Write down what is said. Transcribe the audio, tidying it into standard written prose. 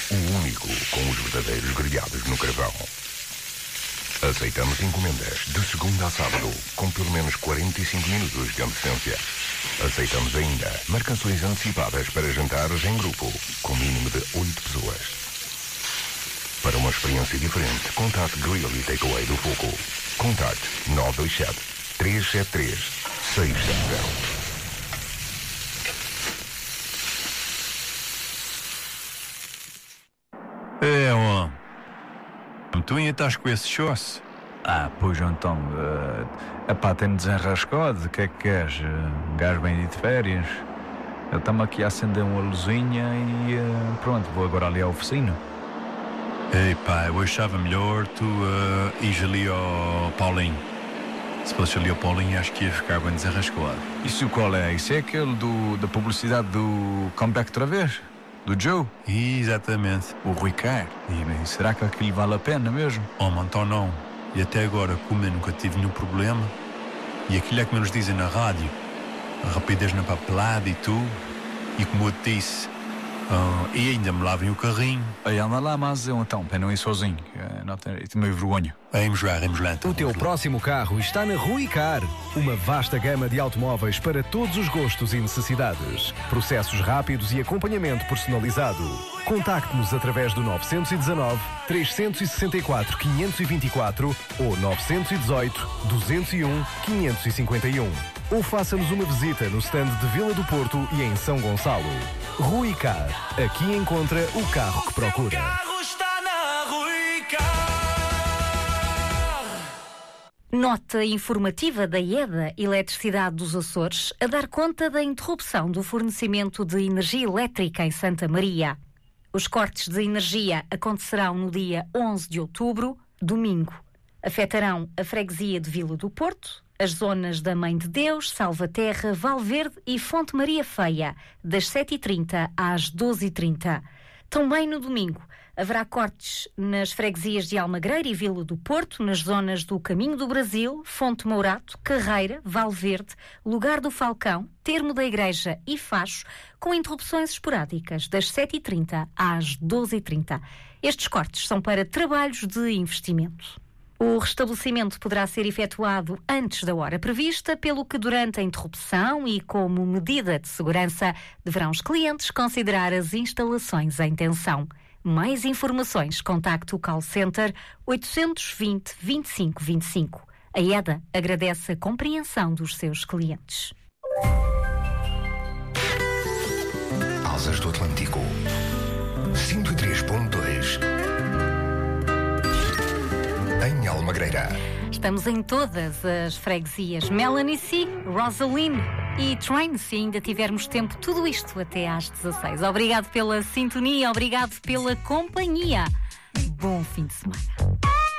o único com os verdadeiros grelhados no carvão. Aceitamos encomendas de segunda a sábado, com pelo menos 45 minutos de antecedência. Aceitamos ainda marcações antecipadas para jantares em grupo, com mínimo de 8 pessoas. Para uma experiência diferente, contacte Grill e Takeaway do Foco. Contacte 927-373-670. Tu ainda estás com esse chosse? Pois então, tem-me desenrascado, o que é que queres? Um gajo bem de férias. Eu estamos aqui a acender uma luzinha e pronto, vou agora ali à oficina. Ei pá, eu achava melhor tu ires ali ao Paulinho. Se fosse ali ao Paulinho, acho que ia ficar bem desenrascado. Isso qual é? Isso é aquele da publicidade do Comeback outra vez? Do Joe? Exatamente. O Rui Carr. E será que aquilo vale a pena mesmo? Oh, então não. E até agora, como eu nunca tive nenhum problema, e aquilo é como eles dizem na rádio, a rapidez na papelada e tudo, e como eu te disse, e ainda me lavem o carrinho. Aí anda lá, mas eu então, para não ir sozinho, não tenho meio vergonha. Vamos lá então. O teu próximo carro está na Rui Car. Uma vasta gama de automóveis para todos os gostos e necessidades. Processos rápidos e acompanhamento personalizado. Contacte-nos através do 919-364-524 ou 918-201-551. Ou faça-nos uma visita no stand de Vila do Porto e em São Gonçalo. Rui Car. Aqui encontra o carro que procura. Nota informativa da EDA Eletricidade dos Açores a dar conta da interrupção do fornecimento de energia elétrica em Santa Maria. Os cortes de energia acontecerão no dia 11 de outubro, domingo. Afetarão a freguesia de Vila do Porto, as zonas da Mãe de Deus, Salvaterra, Valverde e Fonte Maria Feia, das 7h30 às 12h30. Também no domingo haverá cortes nas freguesias de Almagreira e Vila do Porto, nas zonas do Caminho do Brasil, Fonte Mourato, Carreira, Valverde, Lugar do Falcão, Termo da Igreja e Facho, com interrupções esporádicas das 7h30 às 12h30. Estes cortes são para trabalhos de investimento. O restabelecimento poderá ser efetuado antes da hora prevista, pelo que durante a interrupção e como medida de segurança deverão os clientes considerar as instalações em tensão. Mais informações, contacte o call center 820 25 25. A EDA agradece a compreensão dos seus clientes. Asas do Atlântico 103.2 em Almagreira. Estamos em todas as freguesias. Melanie C, Rosaline e Train, se ainda tivermos tempo, tudo isto até às 16. Obrigado pela sintonia, obrigado pela companhia. Bom fim de semana.